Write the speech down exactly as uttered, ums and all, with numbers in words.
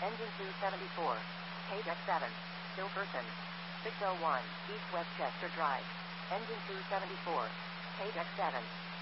Engine two seventy-four. Page X seven. Still person. six oh one. East West Chester Drive. Engine two seventy-four. Page X seven.